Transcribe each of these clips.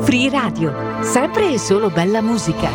Free Radio, sempre e solo bella musica.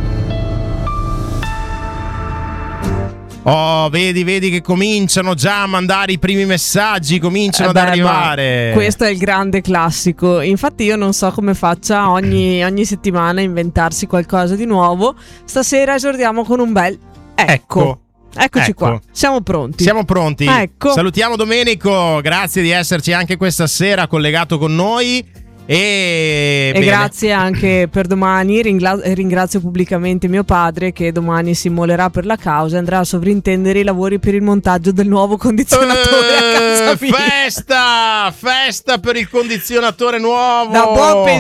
Oh, vedi che cominciano già a mandare i primi messaggi, cominciano ad arrivare. Questo è il grande classico. Infatti io non so come faccia ogni settimana a inventarsi qualcosa di nuovo. Stasera esordiamo con un bel Eccoci qua, siamo pronti. Ecco. Salutiamo Domenico, grazie di esserci anche questa sera collegato con noi. E grazie anche per domani. Ringrazio pubblicamente mio padre, che domani si immolerà per la causa e andrà a sovrintendere i lavori per il montaggio del nuovo condizionatore a casa mia. Festa per il condizionatore nuovo. Da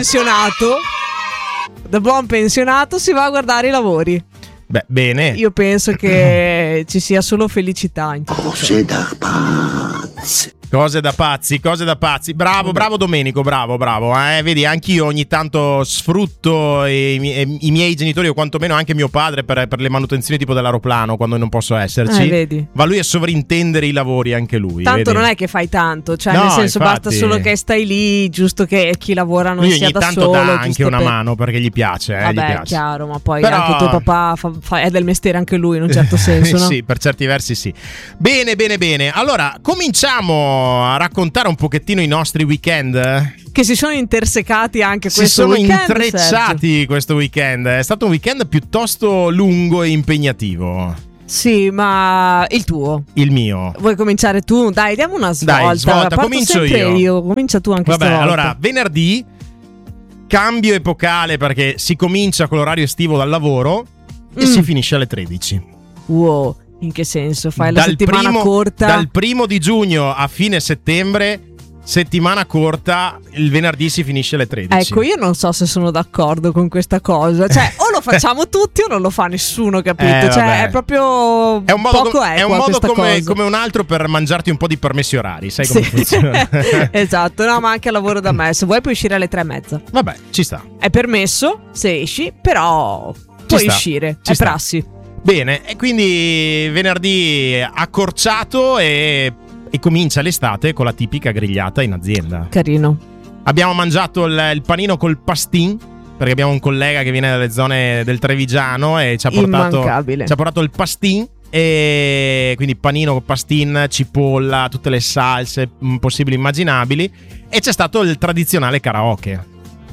buon pensionato si va a guardare i lavori. Beh, bene. Io penso che ci sia solo felicità in tutto ciò. Cose da pazzi. Bravo Domenico, bravo. Vedi, anch'io ogni tanto sfrutto i miei genitori, o quantomeno anche mio padre, per le manutenzioni tipo dell'aeroplano, quando non posso esserci. Vedi. Va lui a sovrintendere i lavori, anche lui. Tanto vedi? Non è che fai tanto, cioè no, nel senso infatti, basta solo che stai lì, giusto che chi lavora non lui sia da solo. Ogni tanto dà anche una mano perché gli piace. Vabbè, gli piace. Chiaro, ma poi anche tuo papà è del mestiere anche lui, in un certo senso, no? Sì, per certi versi sì. Bene. Allora, cominciamo a raccontare un pochettino i nostri weekend che si sono intersecati anche si questo sono weekend. Intrecciati Sergio. Questo weekend è stato un weekend piuttosto lungo e impegnativo. Sì, ma il tuo? Il mio. Vuoi cominciare tu? Dai, diamo una svolta. Dai, comincio io. Comincia tu anche Vabbè, stavolta. allora, venerdì cambio epocale, perché si comincia con l'orario estivo dal lavoro e si finisce alle 13. Wow. In che senso? Fai la settimana corta? Dal 1 giugno a fine settembre, settimana corta, il venerdì si finisce alle 13. Ecco, io non so se sono d'accordo con questa cosa. Cioè, o lo facciamo tutti o non lo fa nessuno, capito? Cioè, è proprio è un modo poco è un modo come un altro per mangiarti un po' di permessi orari, sai come funziona? Esatto, no, ma anche a lavoro da me. Se vuoi puoi uscire alle 3:30. Vabbè, ci sta. È permesso se esci, però puoi uscire. È prassi. Bene, e quindi venerdì accorciato e comincia l'estate con la tipica grigliata in azienda. Carino. Abbiamo mangiato il panino col pastin, perché abbiamo un collega che viene dalle zone del Trevigiano e ci ha portato il pastin. E quindi panino con pastin, cipolla, tutte le salse possibili e immaginabili. E c'è stato il tradizionale karaoke.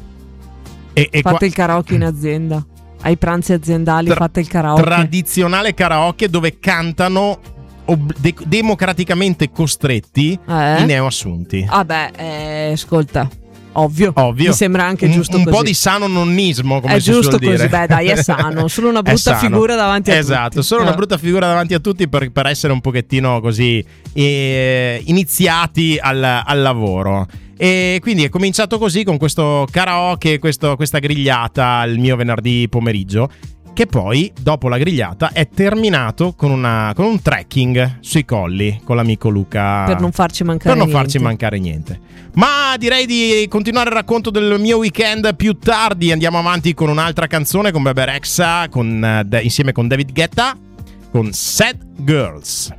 Fate il karaoke in azienda? Ai pranzi aziendali fate il karaoke? Tradizionale karaoke dove cantano democraticamente costretti i neoassunti. Ascolta, ovvio. Mi sembra anche giusto un così. po' di sano nonnismo, come è si suol dire. È giusto così, dai, è sano. Solo una brutta figura davanti a tutti. Esatto, solo una brutta figura davanti a tutti per essere un pochettino così iniziati al lavoro. E quindi è cominciato così, con questo karaoke, questa grigliata il mio venerdì pomeriggio, che poi dopo la grigliata è terminato con un trekking sui colli con l'amico Luca, per non farci mancare niente. Ma direi di continuare il racconto del mio weekend più tardi. Andiamo avanti con un'altra canzone con Bebe Rexha insieme con David Guetta, con Sad Girls.